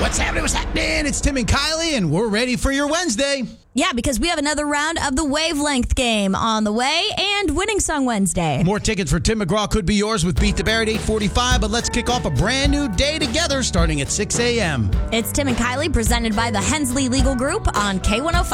What's happening? What's happening? It's Tim and Kylie, and we're ready for your Wednesday. Yeah, because we have another round of the Wavelength game on the way and Winning Song Wednesday. More tickets for Tim McGraw could be yours with Beat the Bear at 8:45, but let's kick off a brand new day together starting at 6 a.m. It's Tim and Kylie presented by the Hensley Legal Group on K105.